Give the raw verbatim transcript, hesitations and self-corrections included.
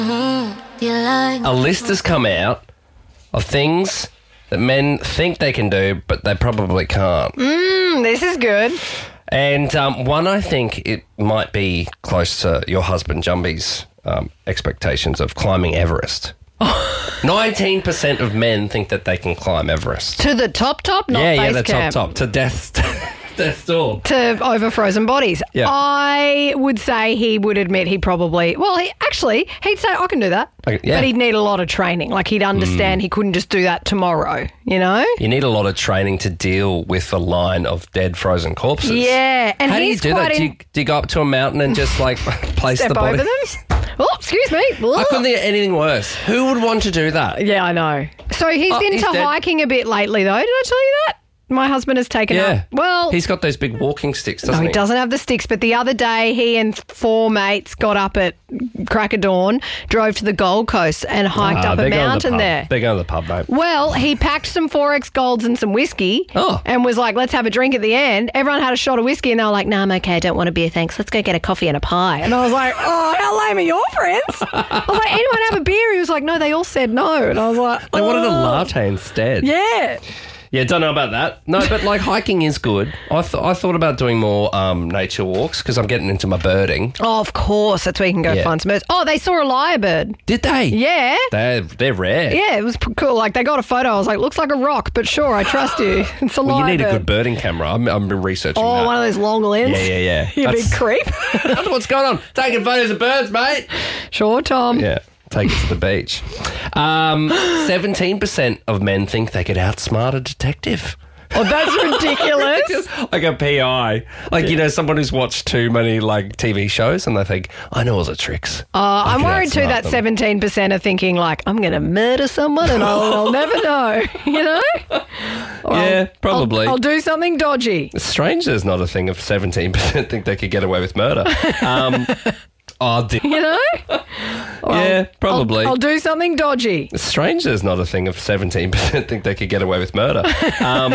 A list has come out of things that men think they can do, but they probably can't. Mm, this is good. And um, one, I think it might be close to your husband Jumbie's um, expectations of climbing Everest. nineteen percent of men think that they can climb Everest. To the top top, not yeah, base yeah, the camp. top top. To death's, death's door. To over frozen bodies. Yeah. I would say he would admit he probably, well, he actually, he'd say, I can do that. Okay, yeah. But he'd need a lot of training. Like, he'd understand Mm. he couldn't just do that tomorrow, you know? You need a lot of training to deal with a line of dead frozen corpses. Yeah. And How do you he's do quite that? Do in- you, do you go up to a mountain and just, like, place Step the body? over them? Oh, excuse me. I couldn't think of anything worse. Who would want to do that? Yeah, I know. So he's Oh, into he's dead. hiking a bit lately, though. Did I tell you that? My husband has taken Yeah. up. Well, He's got those big walking sticks, doesn't no, he? he doesn't have the sticks. But the other day, he and four mates got up at crack of dawn, drove to the Gold Coast, and hiked Ah, up they're a going to the mountain pub. there. They're going to the pub, mate. Well, he packed some four X Golds and some whiskey Oh. and was like, let's have a drink at the end. Everyone had a shot of whiskey and they were like, no, I'm okay. I don't want a beer, thanks. Let's go get a coffee and a pie. And I was like, oh, how lame are your friends? I was like, anyone have a beer? He was like, no, they all said no. And I was like, They wanted a "Oh." latte instead. Yeah. Yeah, don't know about that. No, but like hiking is good. I, th- I thought about doing more um, nature walks because I'm getting into my birding. Oh, of course. That's where you can go Yeah. find some birds. Oh, they saw a lyrebird. Did they? Yeah. They're, they're rare. Yeah, it was p- cool. Like, they got a photo. I was like, looks like a rock, but sure, I trust you. It's a Well, you lyrebird. need a good birding camera. I'm, I'm researching Oh, that. one of those long lens. Yeah, yeah, yeah. You That's- big creep. That's what's going on. Taking photos of birds, mate. Sure, Tom. Yeah, take it to the beach. Um, seventeen percent of men think they could outsmart a detective. Oh, that's ridiculous. Like a P I. Like, you know, someone who's watched too many, like, T V shows and they think, I know all the tricks. Uh, I I'm can worried too outsmart that them. seventeen percent are thinking, like, I'm going to murder someone and I'll, I'll never know, you know? Or Yeah, I'll- probably. I'll, I'll do something dodgy. It's strange there's not a thing of seventeen percent think they could get away with murder. Um, oh, dear. You know? Or Yeah, I'll- probably. I'll, I'll do something dodgy. It's strange there's not a thing of seventeen percent think they could get away with murder. Um,